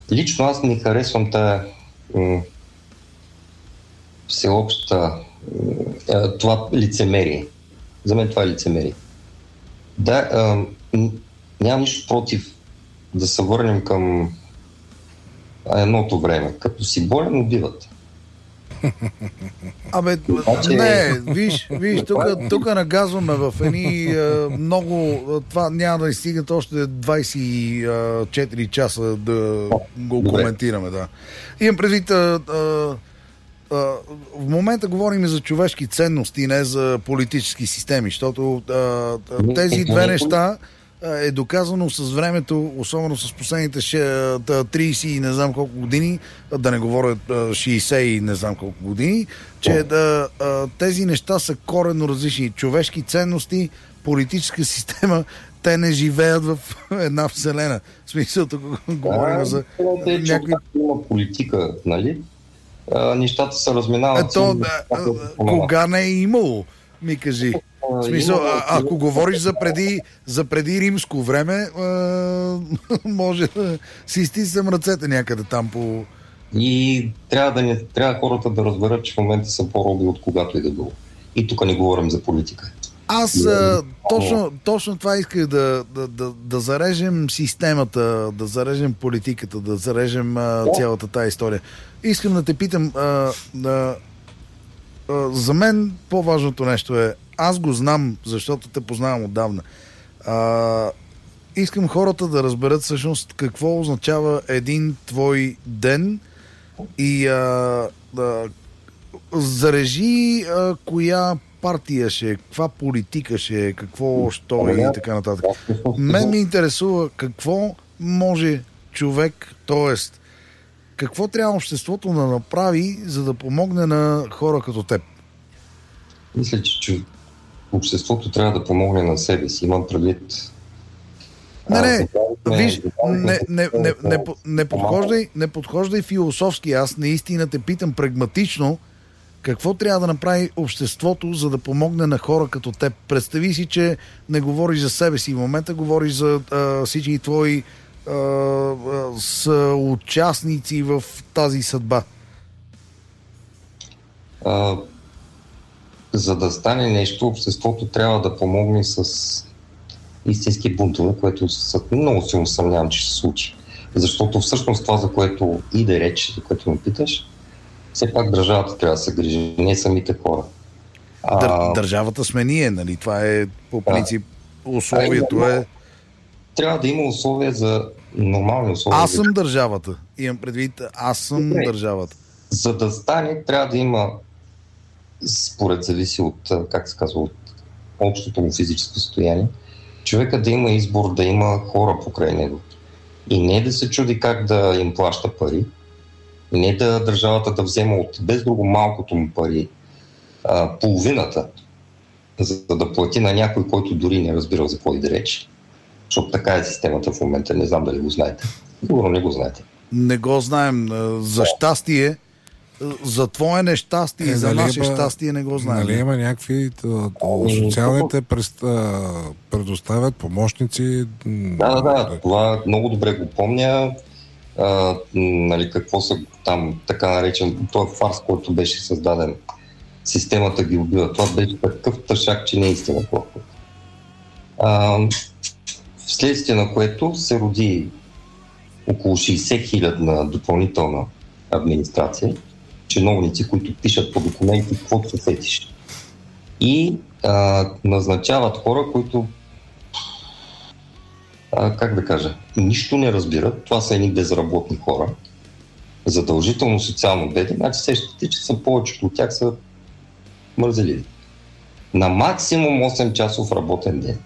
Лично аз не харесвам тая всеобща това лицемерие. За мен това е лицемерие. Да, нямам нищо против да се върнем към едното време. Като си болен, убиват. Абе, не, виж, тук нагазваме в едни много... Това няма да стигат още 24 часа да го коментираме, да. Имам предвид... в момента говорим за човешки ценности, не за политически системи, защото тези две неща е доказано с времето, особено с последните 30 и не знам колко години, да не говоря 60 и не знам колко години, че тези неща са коренно различни. Човешки ценности, политическа система, те не живеят в една вселена. В смисъл, тук говорим за някакви... Има политика, нали? Нещата се разминават. Кога не е имало, ми кажи. В смисъл, ако говориш за преди римско време, може да си стиснем ръцете някъде там по... И трябва хората да разберат, че в момента са по-роби от когато и да било. И тук не говорим за политика. Аз точно това исках да зарежем системата, да зарежем политиката, да зарежем цялата тая история. Искам да те питам, за мен по-важното нещо е, аз го знам, защото те познавам отдавна. Искам хората да разберат всъщност какво означава един твой ден и зарежи коя партия ще е, каква политика ще е, какво, що и така нататък. Мен ми интересува какво може човек, т.е. какво трябва обществото да направи, за да помогне на хора като теб? Мисля, че обществото трябва да помогне на себе си. Имам предвид... Не подхождай философски. Аз наистина те питам прагматично какво трябва да направи обществото, за да помогне на хора като теб. Представи си, че не говориш за себе си. В момента говориш за всички твои са участници в тази съдба. За да стане нещо, обществото трябва да помогне с истински бунтове, което много силно съмнявам, че ще се случи. Защото всъщност това, за което иде реч, за което ме питаш, все пак държавата трябва да се грижи, не самите хора. Държавата сме ние, нали? Това е по принцип условието е... Трябва да има условия за нормални условия. Аз съм държавата. Имам предвид, аз съм държавата. За да стане, трябва да има, според зависи от, как се казва, от общото му физическо състояние, човека да има избор, да има хора покрай него. И не да се чуди как да им плаща пари, и не да държавата да взема от без друго малкото му пари половината, за да плати на някой, който дори не разбира за какво иде реч. Защото така е системата в момента. Не знам дали го знаете. Сигурно не го знаете. Не го знаем. За щастие, за твое нещастие и за наше щастие не го знаем. Нали има някакви... Социалните предоставят помощници... Да. Това много добре го помня. Нали, какво са там така наречен... Това фарс, който беше създаден. Системата ги убива. Това беше такъв тъшак, че не е истина. Вследствие на което се роди около 60 000 допълнителна администрация, чиновници, които пишат по документи каквото се сетиш. И назначават хора, които как да кажа, нищо не разбират. Това са едни безработни хора, задължително социално бедни, значи сещате, че са повечето от тях са мързеливи. На максимум 8 часов работен ден.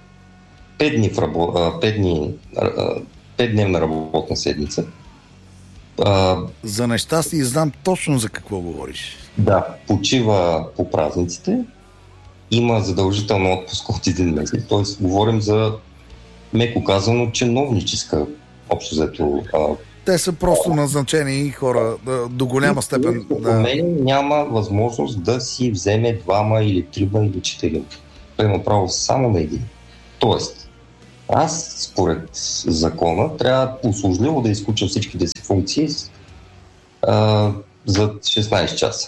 5-дневна работна седмица. За нещастие знам точно за какво говориш. Да, почива по празниците, има задължително отпуск от един месец, т.е. говорим за, меко казано, чиновническа общо взето. Те са просто назначени хора до голяма степен. За мен няма възможност да си вземе 2 или 3 или 4. Той има право само на един. Тоест, Аз, според закона, трябва услужливо да изключа всичките си функции за 16 часа.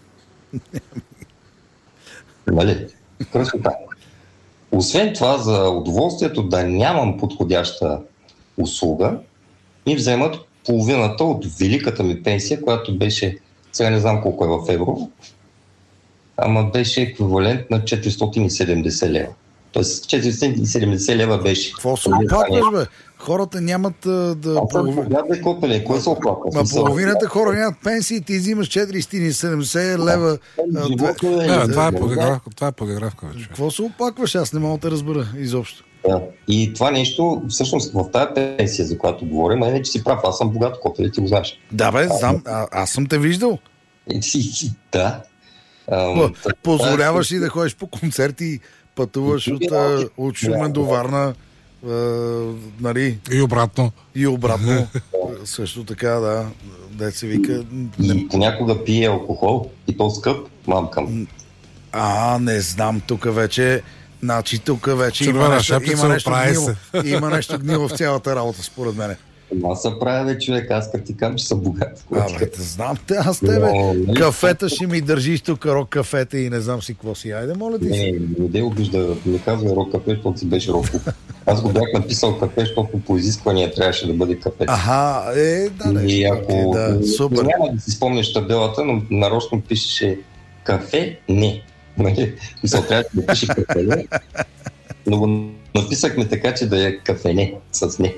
Нали? Красота. Освен това, за удоволствието да нямам подходяща услуга, ми вземат половината от великата ми пенсия, която беше, сега не знам колко е в евро, ама беше еквивалент на 470 лева. Тоест 470 лева беше. Какво се оплакваш, бе? Хората нямат да... Кой се оплаква? Половината хора нямат пенсии, ти взимаш 470 лева. Това е подигравка. Какво се оплакваш? Аз не мога да разбера изобщо. Да. И това нещо, всъщност в тази пенсия, за която говорим, не че си прав, аз съм богат копеле, ти го знаеш. Да, бе, знам, аз съм те виждал. Да. Позволяваш ли да ходиш по концерти, пътуваш от Шумен до Варна, нали? И обратно. Също така, да. Дет се вика. И понякога пие алкохол, и то скъп, мамка. Не знам, тук вече. Значи тук вече има нещо гнило в цялата работа, според мен. Аз се правя, човек, аз като ти кажа, че съм богат. Знам те, аз тебе. Кафета ще ми държиш тук, рок кафета и не знам си какво си. Айде, моля ти си. Не обижда, не казва рок кафе, защото си беше рок. Аз го бях написал кафе, защото по изисквания трябваше да бъде кафе. И ако супер. Няма да си спомнеш табелата, но нарочно пишеше кафе, не. Мисъл, трябваше да пише кафе, не. Но го написахме така, че да е кафе, не, с не.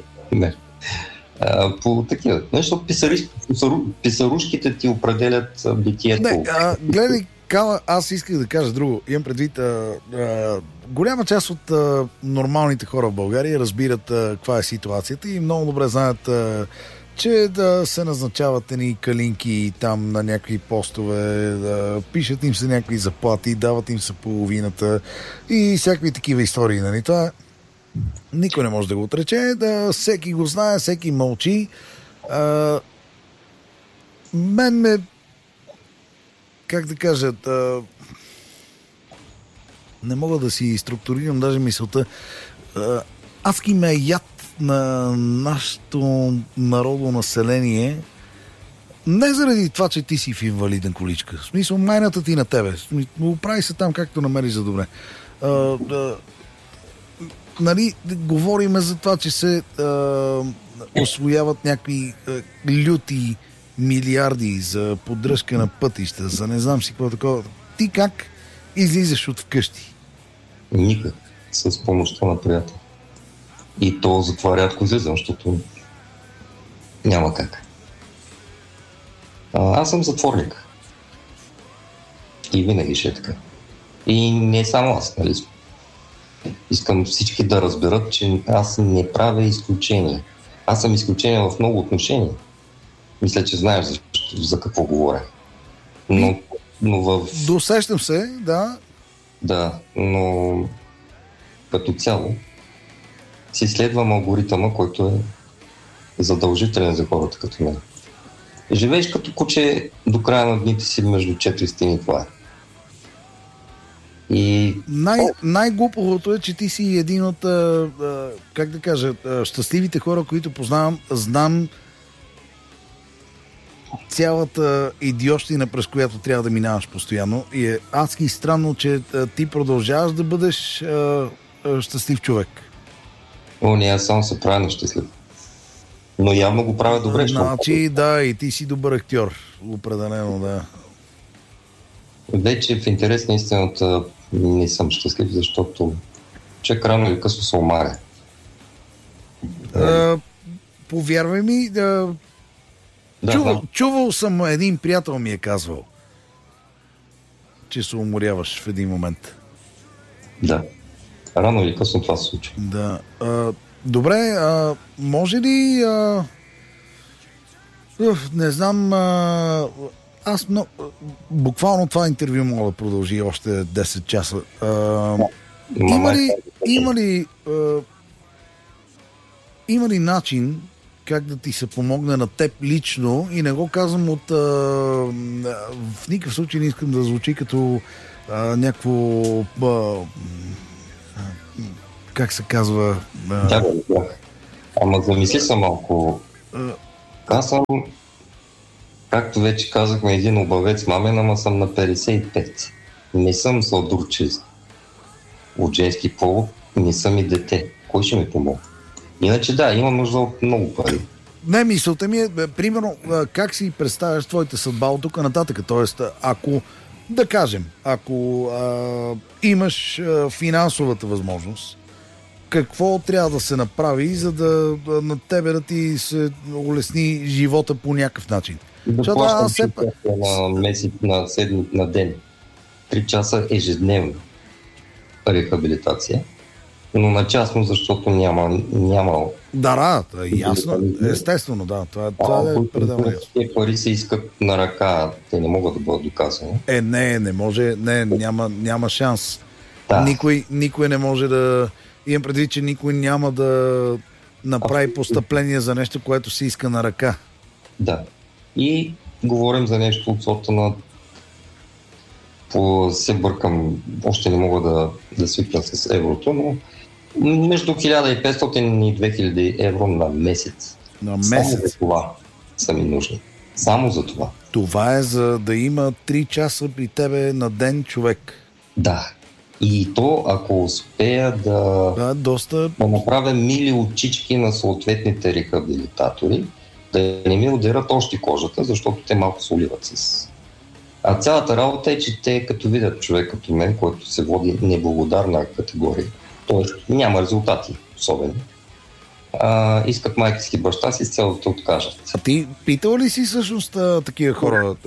По такива. Защото писарушките ти определят битието. Гледай, Кала, аз исках да кажа друго. Имам предвид, голяма част от нормалните хора в България разбират каква е ситуацията и много добре знаят, че да се назначават едни калинки там на някакви постове, пишат им се някакви заплати, дават им се половината и всякакви такива истории. Нали? Това никой не може да го отрече, всеки го знае, всеки мълчи. Мен ме, как да кажа, не мога да си структурирам даже мисълта. Адски ме яд на нашето народно население, не заради това, че ти си в инвалиден количка. В смисъл, майната ти на тебе. Оправи се там както намериш за добре. Нали, говориме за това, че се освояват някакви люти милиарди за поддръжка на пътища, за не знам си какво такова. Ти как излизаш от вкъщи? Никак. С помощта на приятел. И то за това рядко излизам, защото няма как. Аз съм затворник. И винаги ще е така. И не само аз, нали? Искам всички да разберат, че аз не правя изключение. Аз съм изключение в много отношения. Мисля, че знаеш за какво говоря. Но Досещам се, да. Да, но като цяло си следвам алгоритъма, който е задължителен за хората като мен. Живееш като куче до края на дните си между 4 стени, това е. И... Най-глупавото е, че ти си един от, как да кажа, щастливите хора, които познавам. Знам цялата идиощина, през която трябва да минаваш постоянно. И е адски странно, че ти продължаваш да бъдеш щастлив човек. Не, аз само се правя нещастлив. Но явно го правя добре. Значи, да, и ти си добър актьор. Определено, да. Вече в интерес на истината не съм щастлив, защото човек рано или късно се омаря. Повярвай ми, чувал съм, един приятел ми е казвал, че се уморяваш в един момент. Да. Рано или късно това се случва. Да. Добре, може ли... не знам... Аз буквално това интервю мога да продължи още 10 часа. Има ли начин как да ти се помогне на теб лично, и не го казвам от... в никакъв случай не искам да звучи като някакво... как се казва... Да. Ама замисли се малко. Аз съм, както вече казахме, един обавец мамен, ама съм на 55. Не съм сладурчест от женски пол, не съм и дете. Кой ще ми помогне? Иначе да, имам нужда от много пари. Не, мисълта ми е, примерно, как си представяш твоята съдба от тук нататък? Тоест, ако, да кажем, ако имаш финансовата възможност, какво трябва да се направи, за да на тебе да ти се улесни живота по някакъв начин? Да плащам на месец, на ден. 3 часа ежедневно рехабилитация. Но на частно, защото няма... Да, ясно. Естествено, да. Това е пределно ясно. Тези пари се искат на ръка. Те не могат да бъдат доказани. Не може. Няма шанс. Да. Никой не може да... Имам предвид, че никой няма да направи постъпление за нещо, което се иска на ръка. Да. И говорим за нещо от сорта на... се бъркам, още не мога да свикна с еврото, но между 1500 и 2000 евро на месец. На месец? Само за това са ми нужни. Само за това. Това е за да има 3 часа при тебе на ден човек. Да. И то, ако успея да направя мили очички на съответните рехабилитатори, да не ми ударят още кожата, защото те малко се уливат с... А цялата работа е, че те като видят човек като мен, който се води неблагодарна категория, т.е. няма резултати особено, искат майка си баща си с цел да те откажат. А ти питал ли си всъщност такива хора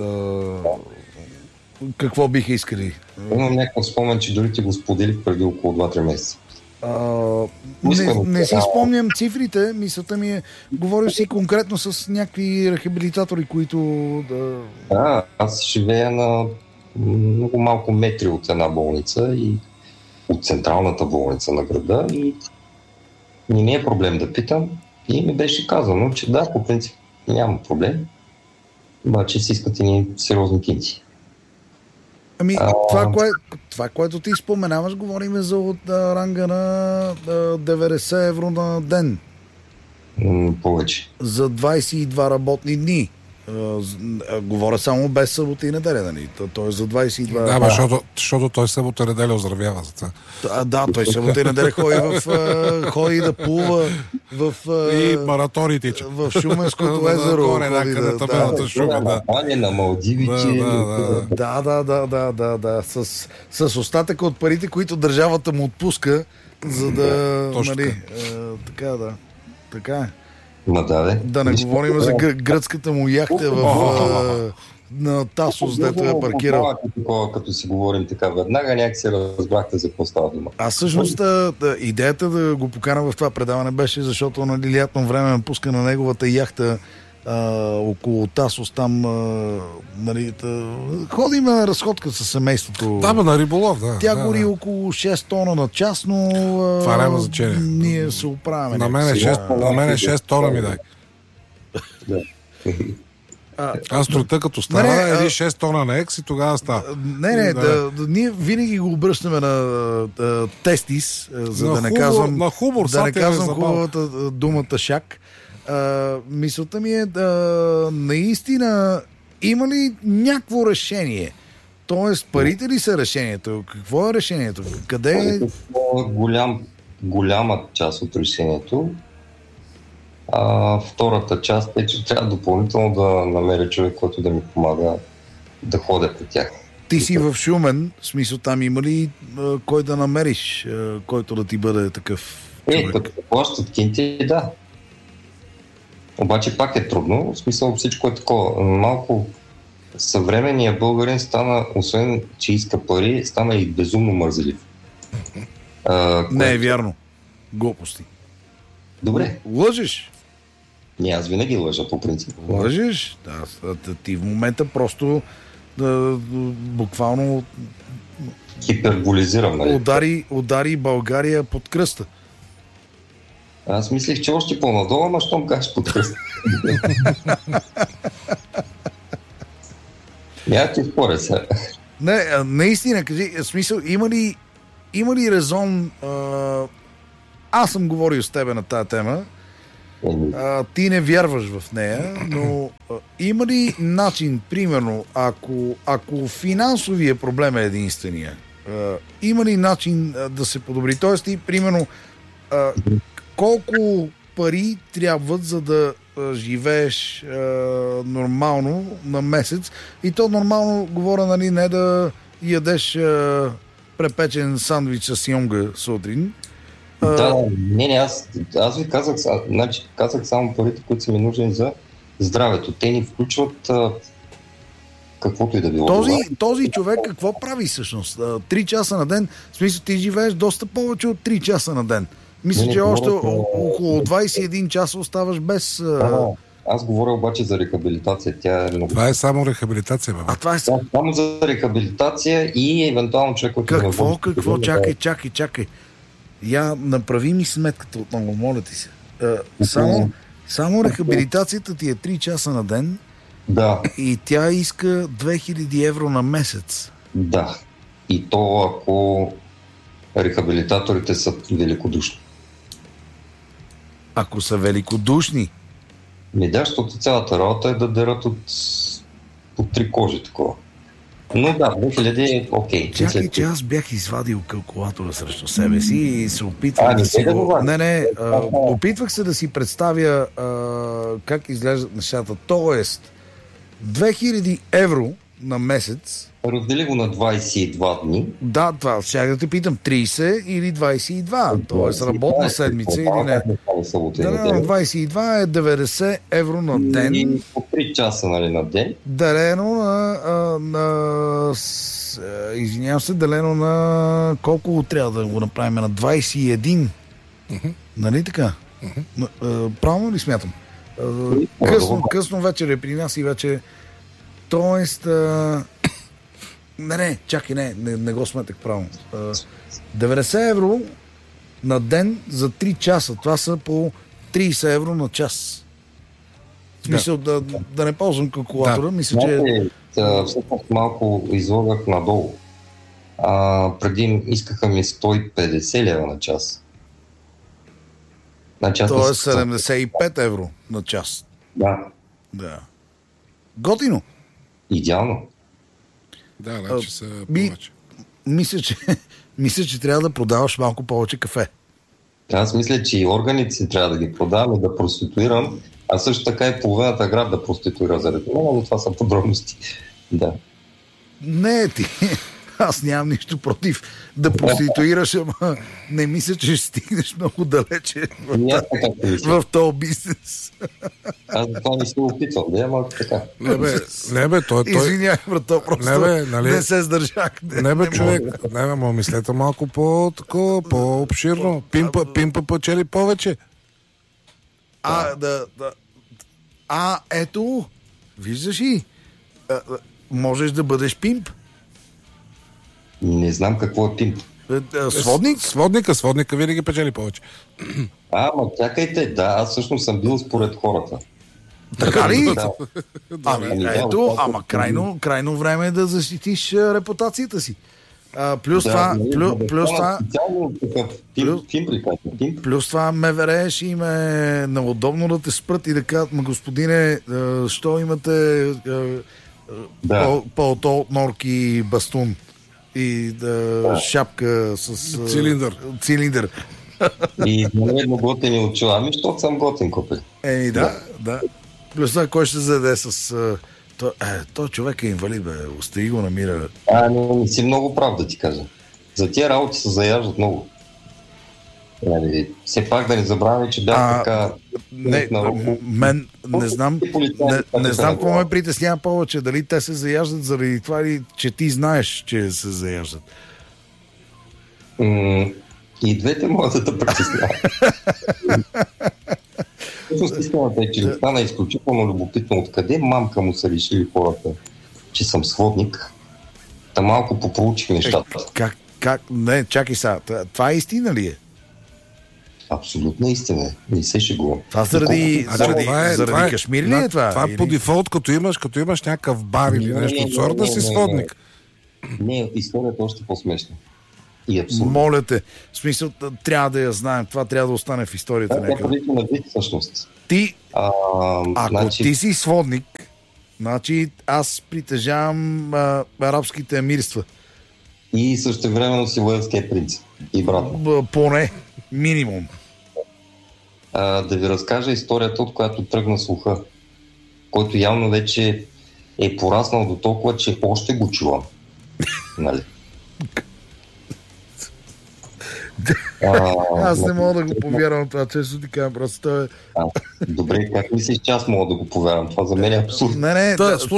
какво биха искали? Имам някакъв спомен, че дори ти го споделих преди около 2-3 месеца. Не си спомням цифрите, мисълта ми е, говориш си конкретно с някакви рехабилитатори, които Да, аз живея на много малко метри от една болница и от централната болница на града и не ми е проблем да питам и ми беше казано, че да, по принцип няма проблем, обаче си искат и ни сериозни кинти. Ами, това, което ти споменаваш, говорим за от ранга на 90 евро на ден. Повече. За 22 работни дни. Говоря само без събота и неделя, нали? Той е за 22... Да, защото той събота и неделя оздравява за това. Да, той събота и неделя ходи да плува в... И маратони тича. В Шуменското езеро. Горе някъде табелата Шумен, да. На Малдивичи. Да. С остатъка от парите, които държавата му отпуска, за да... Така е. Да не говорим за гръцката му яхта на Тасос, дето я паркирал. Като си говорим така веднага, някак си разбрахте за какво става дума. Аз всъщност идеята да го поканам в това предаване беше, защото на лятно време ме пуска на неговата яхта около Тасос, там ходим на разходка с семейството. Да, на риболов, да. Тя гори около 6 тона на частно. Това няма значение. Ние се оправяме. На мен е 6 тона ми дай. Аз труда като стара, 6 тона на екс и тогава става. Ние винаги го обръщаме на тестис, за да не казвам на хумор, да не казвам хубавата думата шак. Мисълта ми е наистина има ли някакво решение? Тоест, парите ли са решението? Какво е решението? Къде е? Голяма част от решението. Втората част е, че трябва допълнително да намеря човек, който да ми помага да ходя по тях. Ти си в Шумен, в смисъл там има ли кой да намериш, който да ти бъде такъв човек? Като плащат кинти, да. Обаче пак е трудно, в смисъл всичко е такова. Малко съвременният българин стана, освен че иска пари, стана и безумно мързелив. Не е вярно. Глупости. Добре. Лъжеш. Не, аз винаги лъжа по принцип. Лъжеш? Да, ти в момента просто буквално хиперболизирам, нали? Удари България под кръста. Аз мислих, че още по-надолу, ама щом кажеш под кръста. Няма ти споря сега. Не, наистина, кажи, в смисъл, има ли резон аз съм говорил с тебе на тази тема. Ти не вярваш в нея, но има ли начин, примерно, ако финансовия проблем е единствения, има ли начин да се подобри? Тоест ти, примерно, колко пари трябват, за да живееш нормално на месец? И то нормално говоря, нали, не да ядеш препечен сандвич с йонга сутрин. Аз ви казах само парите, които са ми нужни за здравето. Те ни включват каквото и да било. Този човек какво прави всъщност? 3 часа на ден? В смисъл, ти живееш доста повече от 3 часа на ден. Мисля, че още около 21 часа оставаш без... Аз говоря обаче за рехабилитация. Тя е много... Това е само рехабилитация, бе. Това е само за рехабилитация и евентуално човек... Какво? Чакай. Я направи ми сметката отново, моля ти се. Само рехабилитацията ти е 3 часа на ден. Да. И тя иска 2000 евро на месец. Да. И то ако рехабилитаторите са великодушни. Ако са великодушни? Защото цялата работа е да дерат от 3 кожи такова. Но да, 2000 окей. Чакай, че аз бях извадил калкулатора срещу себе си и се опитвах да си го... опитвах се да си представя как изглеждат нещата. Тоест, 2000 евро на месец... Раздели го на 22 дни. Да, това. Сега да те питам, 30 или 22. Тоест, работна седмица или не. На 22 е 90 евро на ден. И по 3 часа, нали, на ден. Делено извинявам се, делено на... Колко трябва да го направим? На 21. Нали така? Правилно ли смятам? Късно вечер е при нас и вече... Тоест... Не го сметах правилно. 90 евро на ден за 3 часа. Това са по 30 евро на час. В смисъл да не ползвам калкулатора. Мисля, че... Всъщност малко излагах надолу. Преди искаха ми 150 лева на час. Тоест 75 евро на час. Да. Готино. Идеално. Да, значи са повече. Мисля, че трябва да продаваш малко повече кафе. Аз мисля, че и органите си трябва да ги продавам и да проституирам, а също така и половината град да проституира заради това, но това са подробности. Да. Не, ти. Аз нямам нищо против да проституираш, ама не мисля, че ще стигнеш много далече в този бизнес. Аз за това не се опитвам, да, ама така. Не бе, той... Извинявай, брато, просто не се сдържах. Не бе, човек, мислете малко по-обширно. Пимпа печели повече. Ето, виждаш ли, можеш да бъдеш пимп. Не знам какво е пимп. Сводник? Сводника винаги печели повече. Ама чакайте, да, аз всъщност съм бил според хората. Така ли? Да. Ама крайно време е да защитиш репутацията си. Плюс това МВР ще им е неудобно да те спрат и да кажат, господине, що имате пълто от норки бастун и шапка с цилиндър. И едно готени очила. Ами, защото съм готен, копе. Да. Плюс това, кой ще заде с... Той човек е инвалид, бе. Остави го намира. Не си много прав, да ти кажа. За тия работи се заяждат много. Все пак да не забравяме, че бях така... Мен не знам какво ме притеснява повече. Дали те се заяждат заради това или че ти знаеш, че се заяждат. И двете могат да притесняват. Системата е, че стана изключително любопитно откъде мамка му са решили хората, че съм сводник. Та малко попроучих нещата. Не, чакай сега. Това истина ли е? Абсолютна истина. Не се шегувам. Това заради Кашмир ли е това? Това по дефолт, като имаш някакъв бар или нещо от сорта, си сводник. Не, историята е още по-смешна. и абсурдно. Моля те. В смисъл, трябва да я знаем. Това трябва да остане в историята. Това е преди на вид, всъщност. Ти, ако значи... ти си сводник, значи аз притежавам арабските емирства. И същевременно си уелския принц. И брат. Поне. Минимум. Да ви разкажа историята, от която тръгна слуха, който явно вече е пораснал до толкова, че още го чувам. Нали? Аз не мога да го повярвам това, често ти кажа, просто добре, как мислиш, че аз мога да го повярвам? Това за мен е абсурдно. Не,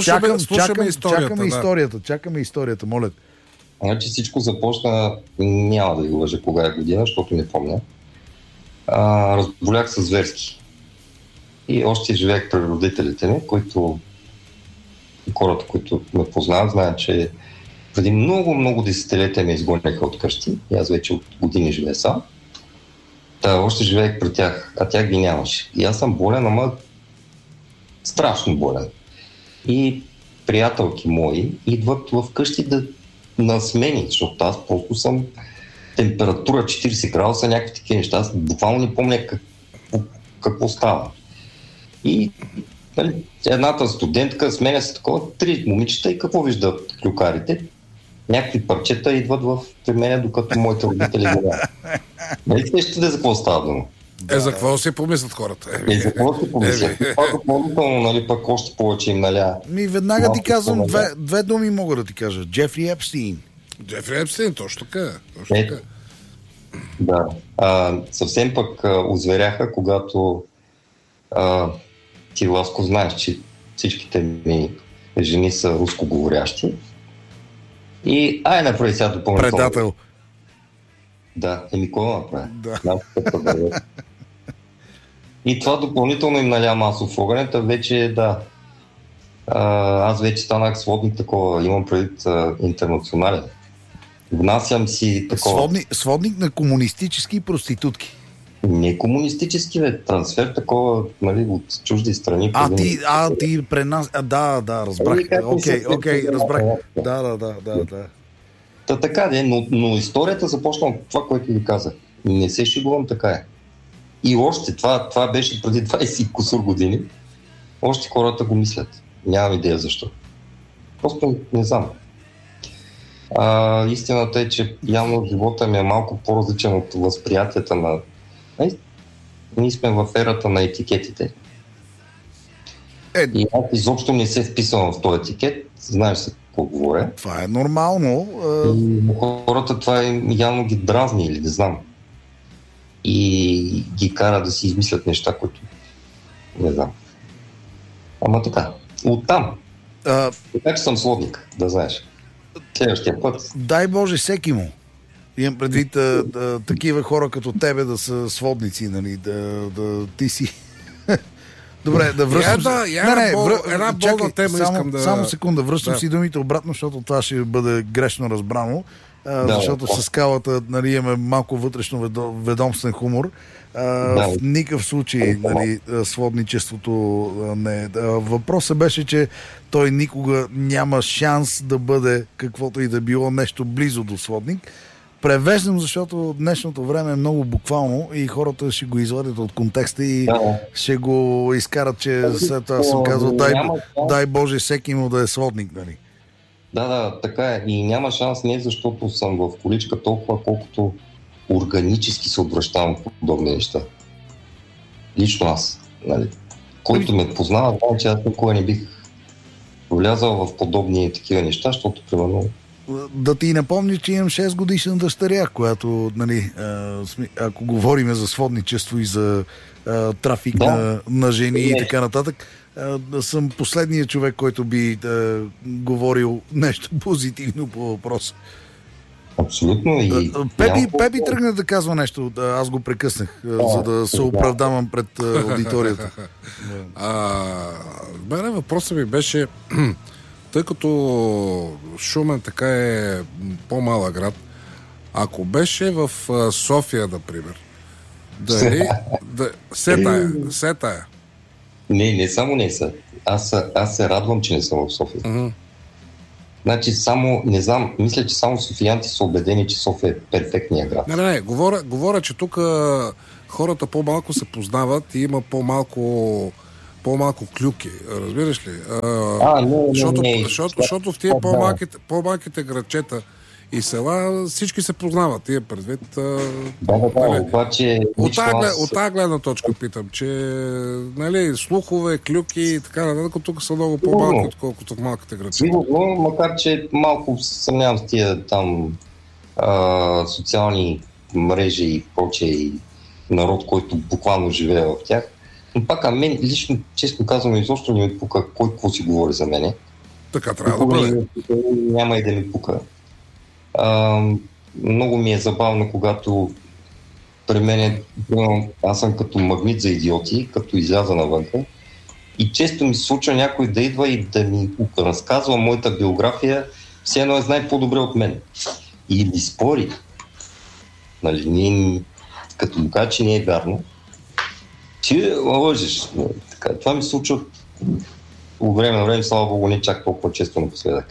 Чакаме историята, моля. Значи всичко започна, няма да ви лъжа кога е година, защото не помня. Разболях се зверски. И още живеех при родителите ми, които хората, които ме познават, знаят, че преди много десетилетия ме изгониха от къщи. И аз вече от години живея сам. Още живеех при тях, а тях ги нямаше. И аз съм болен, ама страшно болен. И приятелки мои идват в къщи да насмени, защото аз просто съм температура 40 градуса, някакви такива неща. Аз буквално не помня какво става. И нали, едната студентка сменя се такова, 3 момичета и какво виждат клюкарите? Някакви парчета идват при мен, докато моите родители го нямат. Нали сте за какво става дума? За какво си помислят хората? За какво си помислят? Това допълнително, нали, пък още повече им наля. Веднага ти казвам, две думи мога да ти кажа. Джефри Епстин. Джефри Епстин, точно така. Да. Съвсем пък озверяха, когато ти, Ласко, знаеш, че всичките ми жени са рускоговорящи. И направи сега допълнително. Предател. Да, кой направи? Да. И това допълнително им наля масов огън, вече да. Аз вече станах сводник такова, имам предвид интернационален. Внасям си такова. Сводник на комунистически проститутки. Не комунистически, трансфер такова, нали, от чужди страни. Ти пренас... Да, разбрах. Окей, разбрах. Да. Така, но историята започна от това, което ви казах. Не се шегувам, така е. И още, това беше преди 20 кусур години. Още хората го мислят. Нямам идея защо. Просто не знам. Истината е, че явно живота ми е малко по-различен от възприятията на... Ние сме в ерата на етикетите. И аз изобщо не се вписвам в този етикет. Знаеш се какво говоря. Това е нормално. Хората това явно ги дразни или не знам. И ги кара да си измислят неща, които не знам. Ама така. Оттам. Така че съм сводник, да знаеш. Следващия път. Дай Боже всеки му. Имам предвид такива хора като тебе да са сводници, нали, да ти си... Добре, да връщам... Една болна тема искам да... Само секунда, връщам си думите обратно, защото това ще бъде грешно разбрано, защото с скалата, нали, имаме малко вътрешно ведомствен хумор. В никакъв случай, нали, сводничеството не е. Въпросът беше, че той никога няма шанс да бъде каквото и да било нещо близо до сводник. Превеждам, защото днешното време е много буквално и хората ще го извадят от контекста и ще го изкарат, че след това съм казал дай Боже всеки му да е сводник, нали? Да, така е. И няма шанс не защото съм в количка толкова, колкото органически се отвръщавам в подобни неща. Лично аз, нали? Който ме познава, знае, че аз никога не бих влязал в подобни такива неща, защото примерно да ти напомня, че имам 6 годишна дъщеря, която, нали, ако говорим за сводничество и за трафик на жени и така нататък, съм последният човек, който би говорил нещо позитивно по въпроса. Мене Пепи тръгна да казва нещо, аз го прекъснах, за да се оправдавам пред аудиторията. Въпросът ми беше, тъй като Шумен така е по-малък град, ако беше в София, например, дали... Сетая. Не само не са. Аз се радвам, че не съм в София. Значи само, не знам, мисля, че само софиянти са убедени, че София е перфектният град. Не, говоря, че тук хората по-малко се познават и има по-малко клюки, разбираш ли? Защото в тия по-малките градчета и села всички се познават, тия предвид. Обаче... От тази гледна точка питам, че нали, слухове, клюки и така нататък, тук са много по-малки, отколкото в малките градчета. Сигурно, макар че малко съмнявам с тия там социални мрежи и прочее и народ, който буквално живее в тях. Но пак, мен лично, честно казвам, изобщо не ми пука кой какво си говори за мене. Така трябва да бъде. Няма и да ми пука. Много ми е забавно, когато при мен аз съм като магнит за идиоти, като изляза навънка. И често ми се случва някой да идва и да ми разказва моята биография, все едно е знае по-добре от мен. И ми спори. Нали, като му кажа, че не е вярно, че лъжеш. Така, това ми се случва по време на време, слава Богу, не чак толкова често напоследък.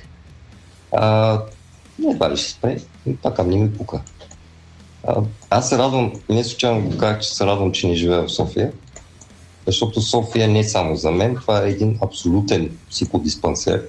Не, това ли ще спре, пак не ми пука. Аз се радвам, не случайно го казах, че се радвам, че не живея в София, защото София не е само за мен, това е един абсолютен психодиспансер.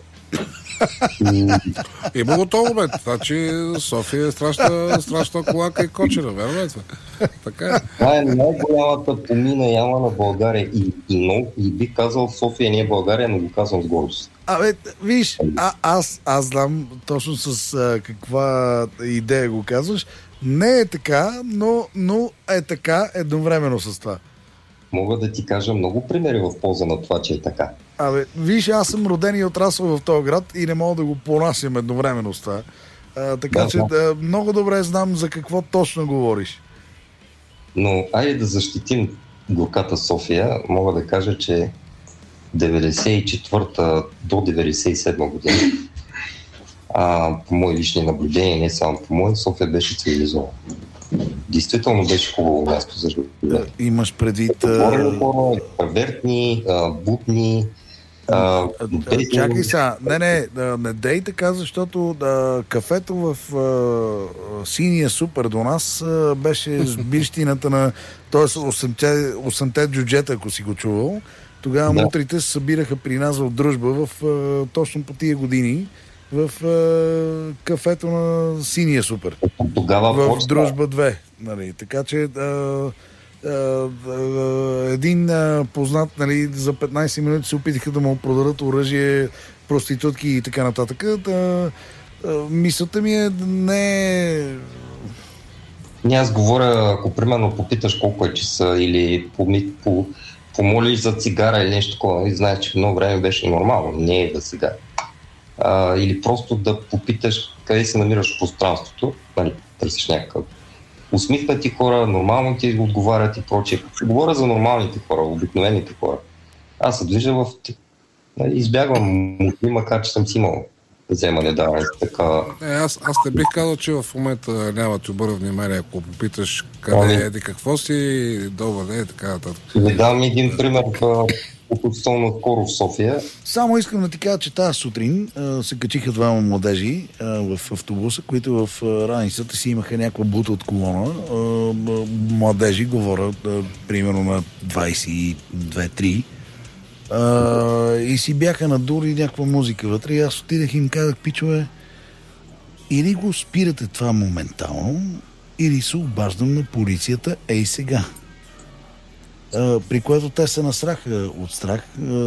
Има го това момент, значи София е страшна колака и кочера, верно е това? Така. Това е най-голямата помина яма на България и бих казал, София не е България, но го казвам с гордост. Виж, аз знам точно с каква идея го казваш. Не е така, но е така едновременно с това. Мога да ти кажа много примери в полза на това, че е така. Виж, аз съм роден и отрасъл в този град и не мога да го понасям едновременно с това. Така че много добре знам за какво точно говориш. Но айде да защитим горката София. Мога да кажа, че 94-та до 97 година, по мои лични наблюдения, не само по мои, София беше цивилизована. Действително беше хубаво място за живеене. Имаш предвид... Павертни, бутни... Чакай сега, не дей така, защото кафето в синия супер до нас беше сбирщината на... т.е. 8-те джуджета, ако си го чувал. Тогава мутрите се събираха при нас в дружба точно по тия години в кафето на синия супер. Тогава в дружба 2. Нали. Така че един познат, нали, за 15 минути се опитаха да му продадат оръжие, проститутки и така нататък. Мисълта ми е не... Аз говоря, ако примерно попиташ колко е часа или помолиш за цигара или нещо такова, и знаеш, че едно време беше нормално, не е да сега. Или просто да попиташ къде се намираш в пространството, нали, търсиш някакъв усмихнати хора, нормално ти отговарят и прочее. Говоря за нормалните хора, обикновените хора. Аз се движа избягвам мутни, макар че съм си имал вземане, така... Аз не бих казал, че в момента няма ти обърна внимание, ако попиташ къде еди, какво си, добър, така нататък. Да дам един пример относително скоро в София. Само искам да ти кажа, че тази сутрин се качиха двама младежи в автобуса, които в раницата си имаха някаква бута от колона. Младежи, говоря примерно на 22-3. И си бяха надули някаква музика вътре. И аз отидах и им казах: пичове, или го спирате това моментално, или се обаждам на полицията сега. При което те се насраха от страх.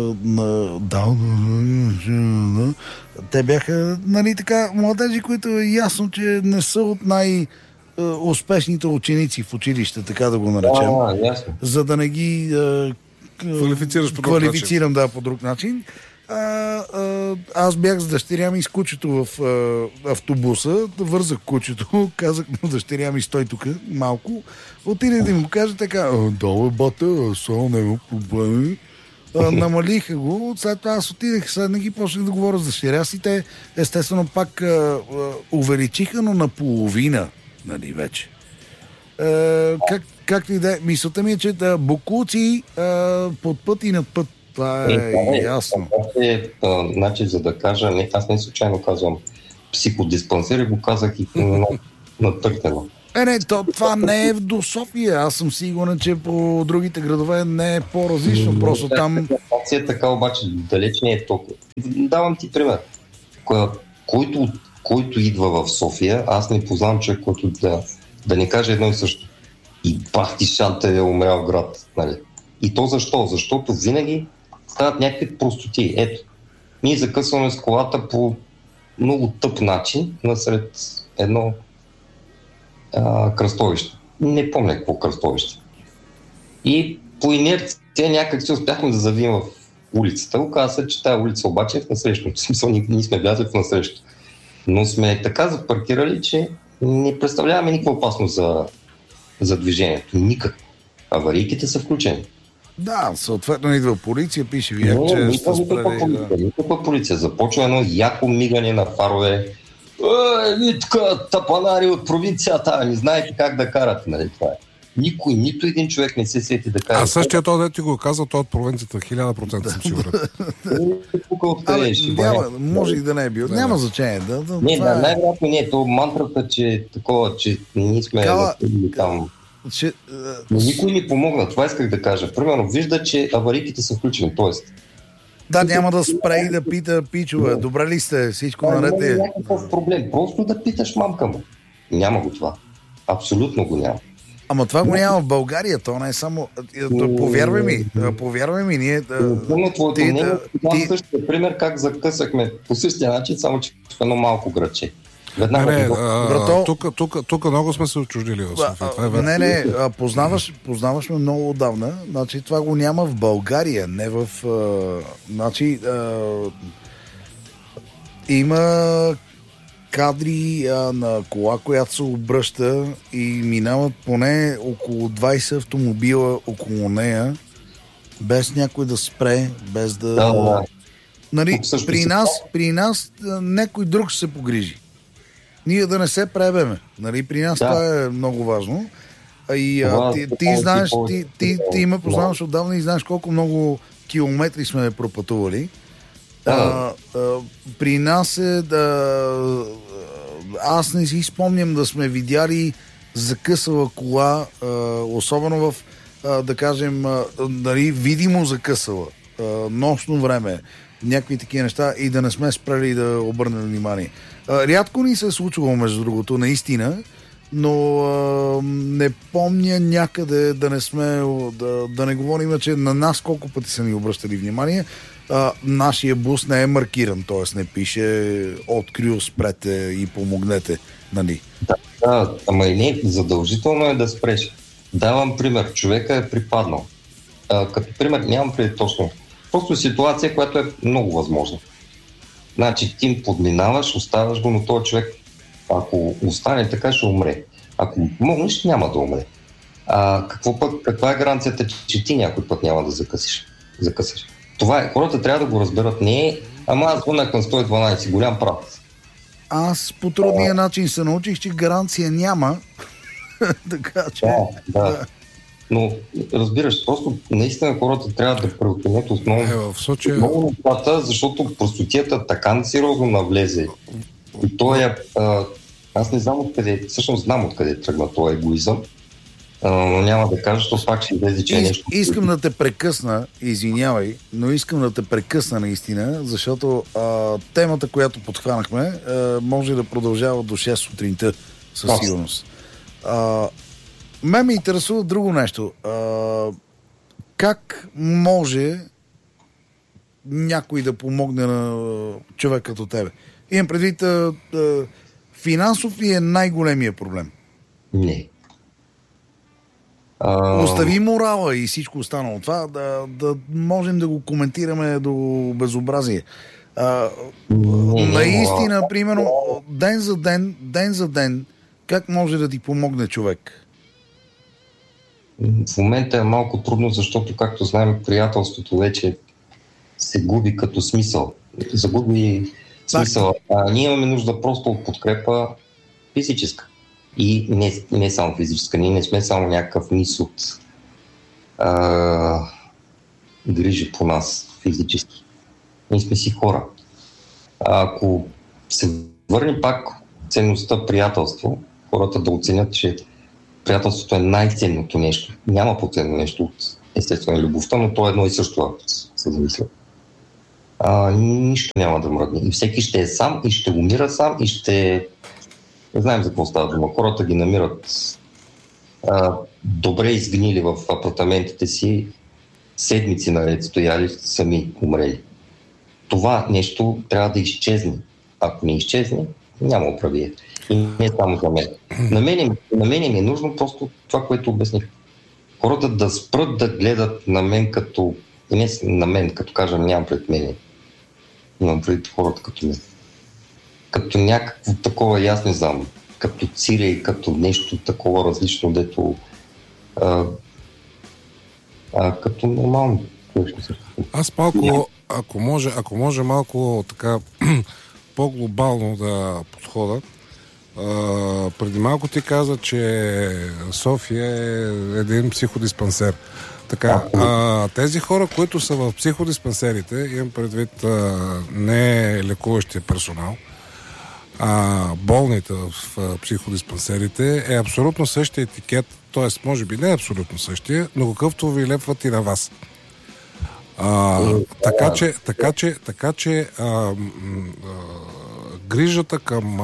Те бяха, нали така, младежи, които е ясно, че не са от най-успешните ученици в училище, така да го наречем. За да не ги квалифицирам по друг начин. Аз бях с дъщеря ми с кучето в автобуса, вързах кучето, казах на дъщеря ми: стой тук малко. Отиде да му кажа така: долу бата, само него проблеми. Намалиха го, след това аз отидех, седнах и почнах да говоря с дъщеря си. Те естествено пак увеличиха, но наполовина, нали, вече. Както и да е, мисълта ми е, че боклуци под път и над път Това е ясно. Значи, за да кажа, аз не случайно казвам психодиспансер и го казах и натъртено. Това не е до София. Аз съм сигурен, че по другите градове не е по-различно. Просто там... Ситуация така, обаче далеч не е толкова. Давам ти пример. Който идва в София, аз не познавам човек, който да не каже едно и също. И бах ти шанта е умрял град. Нали? И то защо? Защото винаги стават някакви простоти. Ето, ние закъсваме с колата по много тъп начин насред едно кръстовище. Не помня какво кръстовище. И по инерция някак си успяхме да завием в улицата. Оказва се, че тази улица обаче е в насрещно. В смисъл, ние сме влязли в насрещно. Но сме така запаркирали, че не представляваме никаква опасност за движението. Никак. Аварийките са включени. Да, съответно идва полиция, пише ви, че сте спрели. Никаква полиция. Започва едно яко мигане на фарове. Тук тапанари от провинцията, не знаете как да карате, нали това е. Никой, нито един човек не се сети да кара. А същия той, да ти го казал, той от провинцията 1000% съм сигурен. Може и да не е бил. Няма значение. Най-вероятно не е. То мантрата, че такова, че ние сме там. Но никой ни помогна. Това исках да кажа. Примерно, вижда, че аварийките са включени. Тоест, да, няма да спре и да пита пичове. Добре ли сте? Всичко наред е. Няма някакъв проблем. Просто да питаш мамка му. Няма го това. Абсолютно го няма. Ама това го няма в България. То не е само... Повярвай ми, ние... Същия пример как закъсахме по същия начин, само че в едно малко градче. Тук много сме се отчуждили в София. Познаваш ме много отдавна. Значи това го няма в България, не в... има кадри на кола, която се обръща и минават поне около 20 автомобила около нея, без някой да спре, без да... Нали, при нас някой друг ще се погрижи. Ние да не се пребеме. Нали, при нас това е много важно. И ти знаеш, ти ме познаваш отдавна и знаеш колко много километри сме пропътували. При нас е аз не си спомням да сме видяли закъсала кола, особено в, да кажем, нали, видимо закъсала, нощно време, някакви такива неща и да не сме спрели да обърнем внимание. Рядко ни се е случвало, между другото, наистина, но не помня някъде да не сме, да не говорим, че на нас колко пъти са ни обръщали внимание. Нашия бус не е маркиран, т.е. не пише открил, спрете и помогнете. Нали? Да, ама и не, задължително е да спреш. Давам пример, човека е припаднал. Като пример нямам преди точно. Просто ситуация, която е много възможна. Значи ти подминаваш, оставаш го, но този човек, ако остане така, ще умре. Ако помогнеш, няма да умре. Каква е гаранцията, че ти някой път няма да закъсиш? Това е, хората трябва да го разберат. Не е, ама аз звънах на 112, голям прав. Аз по трудния начин се научих, че гаранция няма. Така че... Да. Но разбираш, просто наистина хората трябва да преоценят основно много нещата, защото простотията така сериозно навлезе. И той е... Аз не знам откъде, всъщност знам откъде тръгна този егоизъм, но няма да кажа, защото пак ще излезе, че е нещо... Искам да те прекъсна, извинявай, но искам да те прекъсна наистина, защото темата, която подхванахме, може да продължава до 6 сутринта със сигурност. Ме интересува друго нещо. Как може някой да помогне на човек като тебе? Имам предвид, финансов ли е най-големия проблем? Не. Остави морала и всичко останало. Това да можем да го коментираме до безобразие. Наистина, примерно, ден за ден, как може да ти помогне човек? В момента е малко трудно, защото, както знаем, приятелството вече се губи като смисъл. Загуби смисъл. Ние имаме нужда просто от подкрепа физическа. И не само физическа. Ние не сме само някакъв низ от грижи по нас физически. Ние сме си хора. Ако се върне пак ценността приятелство, хората да оценят, че приятелството е най-ценното нещо. Няма по-ценно нещо от естествено любовта, но то е едно и също, ако се замисля. Нищо няма да мръдне. И всеки ще е сам и ще умира сам и ще... Не знаем за какво става дума. Хората ги намират добре изгнили в апартаментите си, седмици наред стояли, сами умрели. Това нещо трябва да изчезне. Ако не изчезне, няма оправие. И не само за мен. На мен ми е нужно просто това, което обясних. Хората да спрат да гледат на мен като... Не на мен, като кажа, нямам пред мене. Имам пред хората като мен. Като някакво такова, аз не знам, като цире и като нещо такова различно, дето като нормално. Аз малко, ако може малко така по-глобално да подхода. Преди малко ти каза, че София е един психодиспансер. Така, тези хора, които са в психодиспансерите, имам предвид не лекуващия персонал, болните в психодиспансерите, е абсолютно същия етикет, т.е. може би не е абсолютно същия, но какъвто ви лепват и на вас. Така че грижата към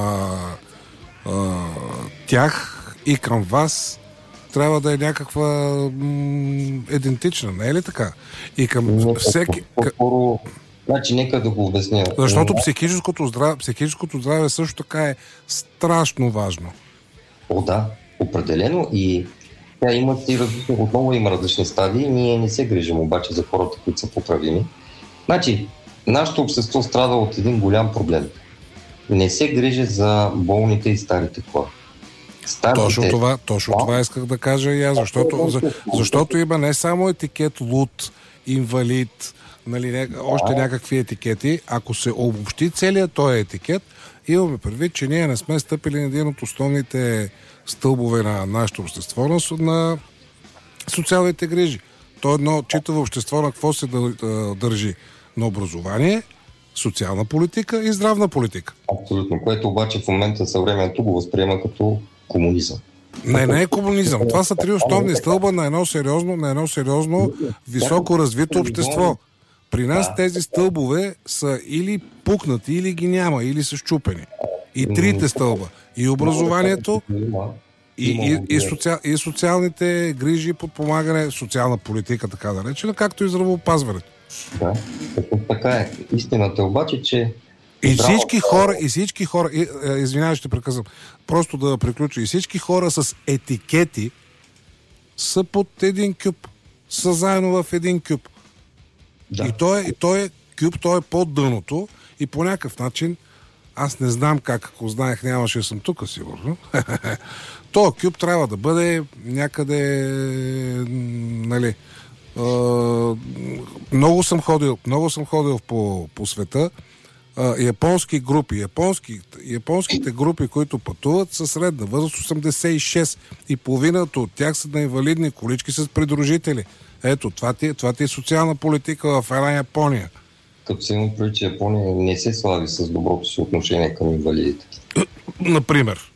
тях и към вас трябва да е някаква идентична, не е ли така? И към всеки... Значи, нека да го обясня. Защото психическото здраве също така е страшно важно. Да, определено. И тя отново има различни стадии. Ние не се грижим обаче за хората, които са поправими. Значи, нашето общество страда от един голям проблем. Не се грижи за болните и старите хора. Точно това исках да кажа и аз, защото има не само етикет луд, инвалид, нали, още някакви етикети. Ако се обобщи целият този етикет, имаме предвид, че ние не сме стъпили на един от основните стълбове на нашето общество, на социалните грижи. То едно читаво общество на какво се държи? На образование, социална политика и здравна политика. Абсолютно, което обаче в момента съвременето го възприема като комунизъм. Не е комунизъм. Това са три основни стълба на едно сериозно високо развито общество. При нас тези стълбове са или пукнати, или ги няма, или са счупени. И трите стълба. И образованието, и социалните грижи, подпомагане, социална политика, така да речем, както и здравеопазването. Да, така е. Истината е обаче, че и всички хора, извинявай, ще прекъсвам, просто да приключа, и всички хора с етикети са под един кюп, са заедно в един кюп. Да. И той е кюп, той е под дъното и по някакъв начин, аз не знам как, ако знаех, нямаше да съм тук, сигурно. Този кюп трябва да бъде някъде, нали, много съм ходил по света. Японски групи. Японските групи, които пътуват, са средна възраст 86 и половината от тях са на инвалидни колички с придружители. Ето, това ти е социална политика в една Япония. Като се има предвид, че Япония не се слави с доброто си отношение към инвалидите. Например.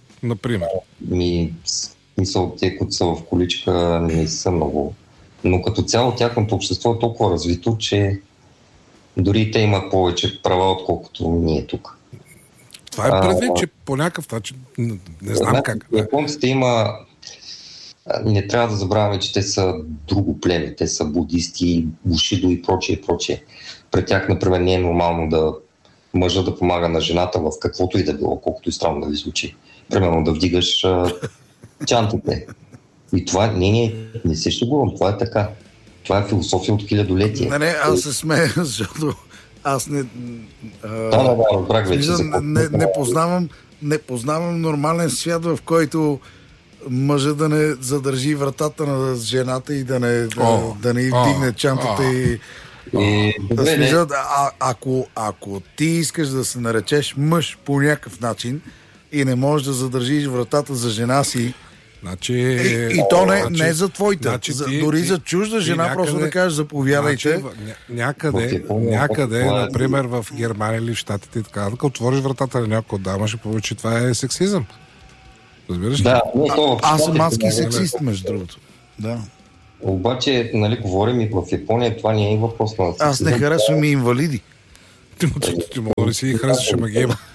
Мисъл, те, които са в количка, не са много. Но като цяло тяхното общество е толкова развито, че дори те имат повече права, отколкото ние тук. Това е предвид, че по някакъв начин не знам как. Японците не трябва да забравяме, че те са друго племе. Те са будисти, бушидо и прочее. Пред тях, например, не е нормално да мъжа да помага на жената в каквото и да било, колкото и странно да ви звучи. Примерно да вдигаш чантите. И това не се шегувам, това е така. Това е философия от хилядолетия. Не, аз се смея, защото аз не познавам нормален свят, в който мъжа да не задържи вратата на жената и да не вдигне чантата и... Ако ти искаш да се наречеш мъж по някакъв начин и не можеш да задържиш вратата за жена си, Значи, и то не за твоите. Значи, дори за чужда жена, някъде, просто да кажеш заповядайте. Някъде, например в Германия или в Щатите, така, като отвориш вратата на някой дама, ще получи, това е сексизъм. Разбираш ли? Да, аз съм адски сексист, между другото. Да. Обаче, нали, говорим и в Япония, това не е въпрос на сексизъм. Аз не харесвам и инвалиди. Ти мога да си ги харесваш, ама ги има.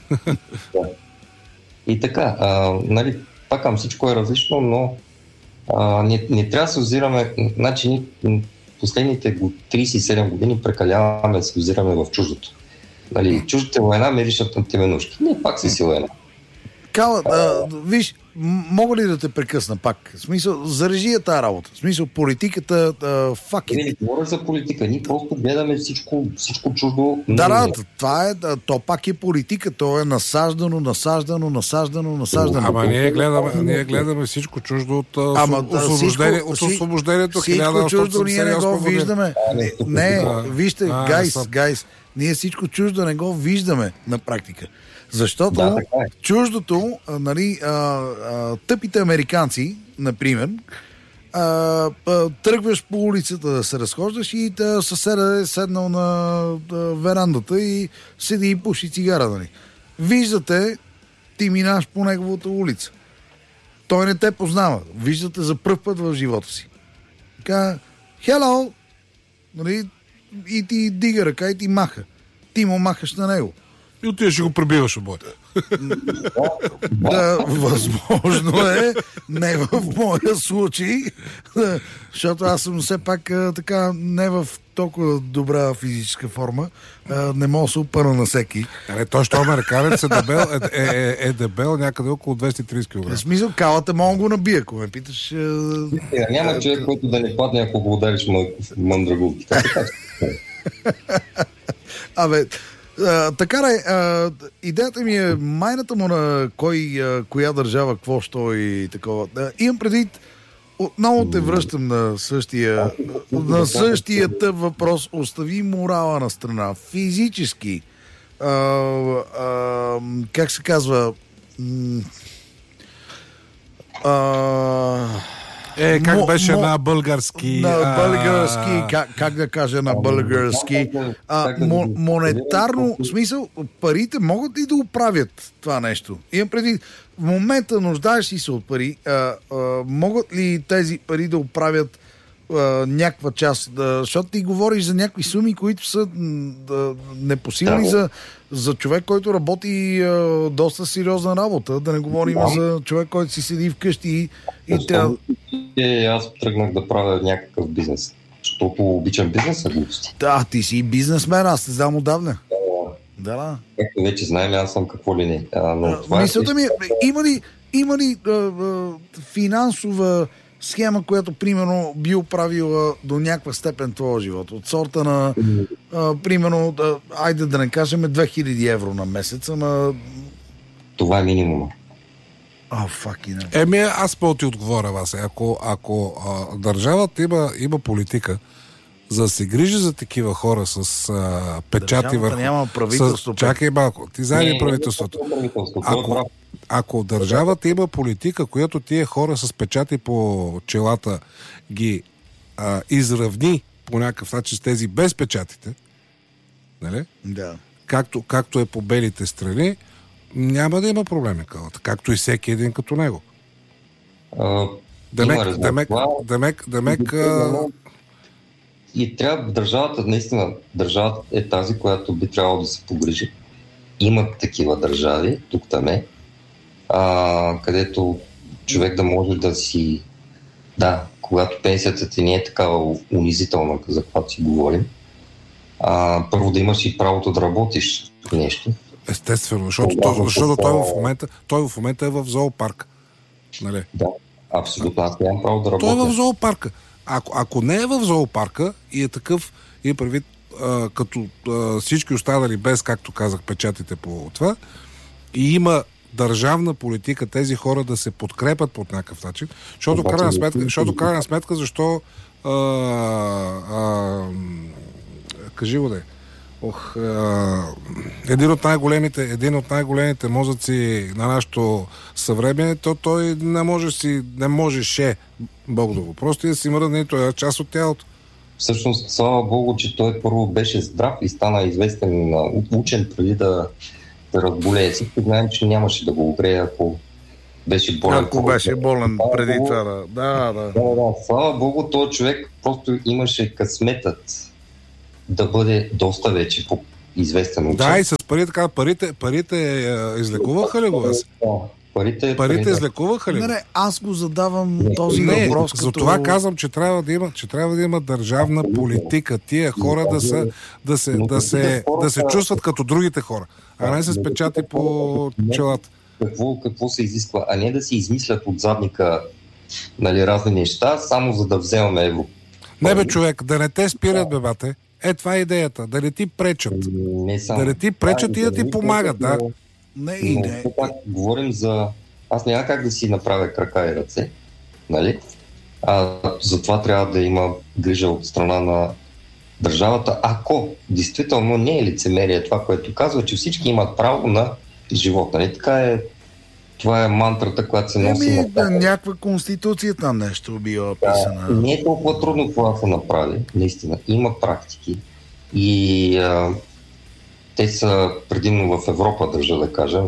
И така, нали, пак към всичко е различно, но не трябва да се озираме, значи последните 37 години прекаляваме да се озираме в чуждото. Нали, чуждата война меришат на теменушки. Не, пак си сила една. Кала, виж, мога ли да те прекъсна пак? В смисъл, зарежи тази работа. В смисъл, политиката, фак Не говоря за политика, ние просто гледаме всичко чуждо. Да, това е, то пак е политика, то е насаждано. Ама ние гледаме всичко чуждо от освобождението. Всичко чуждо ние не го виждаме. Не, вижте, гайс, ние всичко чуждо не го виждаме на практика. Защото чуждото, нали, тъпите американци, например, тръгваш по улицата да се разхождаш и съседа е седнал на верандата и седи и пуши цигара. Нали. Виждате, ти минаш по неговата улица. Той не те познава. Виждате за пръв път в живота си. Така, hello! Нали, и ти дига ръка и ти маха. Ти му махаш на него. И отиваш ще го пребиваш обоите. Да, възможно е. Не в моя случай. Защото аз съм все пак така не в толкова добра физическа форма. Не мога да се опъна на всеки. Той, що американец е дебел някъде около 230 кг. В смисъл, калата мога да го набия, ако ме питаш. Няма човек, който да не падне, ако го удариш мъндрагулки. Абе, така идеята ми е майната му на коя държава, какво, що и такова. Имам предвид, отново те връщам на същия тъп въпрос. Остави морала на страна. Физически, как се казва, как беше на български? На български, как да кажа на български? Монетарно, в смисъл, парите могат ли да оправят това нещо? Имам преди, в момента нуждаеш си се от пари, могат ли тези пари да оправят някаква част? Защото ти говориш за някакви суми, които са непосилни за човек, който работи доста сериозна работа. Да не говорим за човек, който си седи вкъщи и трябва... Аз тръгнах да правя някакъв бизнес. Защото обичам бизнеса, глупости. Да, ти си бизнесмен, аз те знам отдавна. Да. Както вече знаем, аз съм какво ли не. Мисълта ми, има ли финансова схема, която примерно би оправила до някаква степен твоя живот? От сорта на примерно, айде да не кажем 2000 евро на месец, ама... Това е минимума. Аз по-ти отговоря вас. Ако държавата има политика за да се грижи за такива хора с печати върху... няма правителство. Чакай малко. Ти знаеш ли правителството? Ако държавата има политика, която тия хора с печати по челата ги изравни по някакъв начин с тези без печатите, нали? Да. Както е по белите страни, няма да има проблеми, както и всеки един като него. Демек. И трябва държавата е тази, която би трябвало да се погрижи. Има такива държави, тук-там където човек да може да си... Да, когато пенсията ти не е такава унизителна, за която си говорим, първо да имаш и правото да работиш нещо. Естествено, защото той в момента е в зоопарк. Нали? Да, абсолютно. Аз нямам право да работя. Той е в зоопарка. Ако не е в зоопарка и е такъв, и предвид като всички останали без, както казах, печатите по това, и има държавна политика тези хора да се подкрепят по някакъв начин, защото крайна сметка защо кажи го да е. Един от най-големите мозъци на нашето съвремие, той не можеше, Бог да го прости, да си мръдне, той е част от тялото. Всъщност, слава Богу, че той първо беше здрав и стана известен учен преди да разболее. Всички знаем, че нямаше да го огрее, ако беше болен. Ако беше болен преди това, да. Слава Богу, този човек просто имаше късметът да бъде доста вече известен учен. Да, и с парите излекуваха ли го? Парите излекуваха ли? Не, аз го задавам този въпрос. За това казвам, че трябва да има държавна политика. Тия хора да се чувстват като другите хора, а не се печати по челата. Какво се изисква? А не да си измислят от задника, нали, разни неща, само за да вземаме евро. Не бе, човек, да не те спират, бебате. Това е идеята. Да не ти пречат. Да не ти пречат и да ти помагат, да. Не. Говорим за... Аз няма как да си направя крака и ръце, нали? Затова трябва да има грижа от страна на държавата. Ако действително не е лицемерие това, което казва, че всички имат право на живот, нали? Така е. Това е мантрата, която се носи на... Някаква конституция там нещо била писана. Не е толкова трудно това да се направи, наистина. Има практики и те са предимно в Европа, държа да кажа.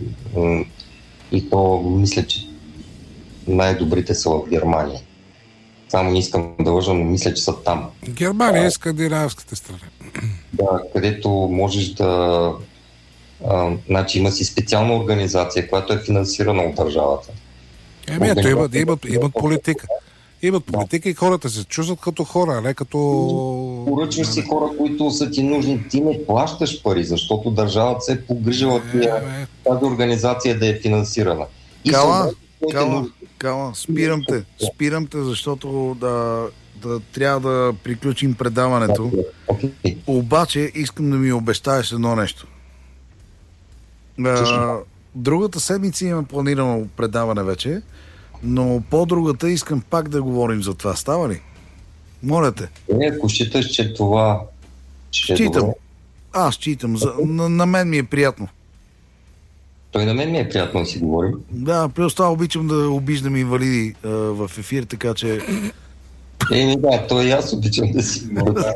И то мисля, че най-добрите са в Германия. Само не искам да лъжа, но мисля, че са там. Германия е скандинавските страни. Да, където можеш да... значи има си специална организация, която е финансирана от държавата. Имат политика. Имат политика и хората се чувстват като хора, а не като... Поръчваш си хора, които са ти нужни. Ти не плащаш пари, защото държавата се е погрижила тази организация да е финансирана. Кала, спирам те, защото да трябва да приключим предаването. Okay. Обаче искам да ми обещаеш едно нещо. Другата седмица имам планирано предаване вече, но по-другата искам пак да говорим за това. Става ли? Моля те. Ако считаш, че това... Считам. Аз считам. На мен ми е приятно. Той на мен ми е приятно да си говорим. Да, плюс това обичам да обиждам инвалиди в ефир, така че... Да, то и аз обичам да си говоря.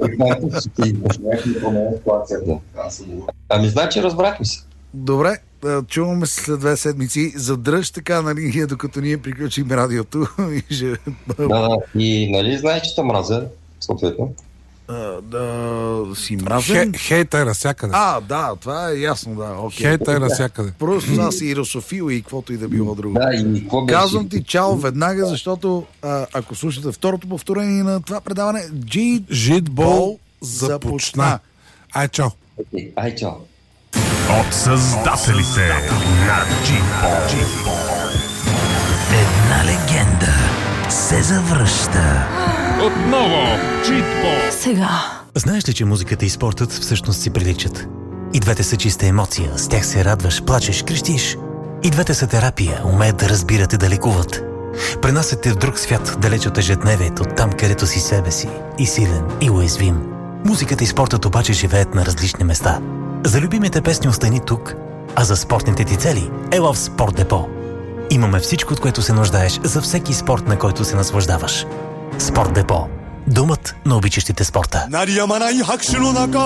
Ами, значи разбрахме се. Добре, чуваме се след 2 седмици. Задръж така на линия, докато ние приключим радиото. Да, и нали знаеш, че те мразя, съответно? Да си мразен. Хейта е навсякъде. Да, това е ясно, да. Okay. Хейта е навсякъде. Просто аз и русофил и каквото и да било друго. Да, и какво беше? Казвам ти чао веднага, защото ако слушате второто повторение на това предаване, Джитбол започна. Ай, чао. Ай, чао. От създателите на Джитбол. Една легенда се завръща. Отново Джитбол. Сега. Знаеш ли, че музиката и спортът всъщност си приличат? И двете са чиста емоция, с тях се радваш, плачеш, крещиш. И двете са терапия, умеят да разбират и да лекуват. Пренасят те в друг свят, далеч от ежедневието, там където си себе си, и силен, и уязвим. Музиката и спортът обаче живеят на различни места. За любимите песни остани тук, а за спортните ти цели ела в Спорт Депо. Имаме всичко, от което се нуждаеш за всеки спорт, на който се наслаждаваш. Спорт Депо. Думът на обичащите спорта. 鳴りやまない拍手の中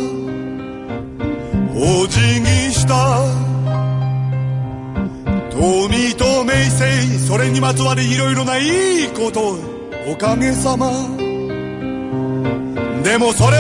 お辞儀した富と名声それにまつわるいろいろないいことおかげさまでもそれ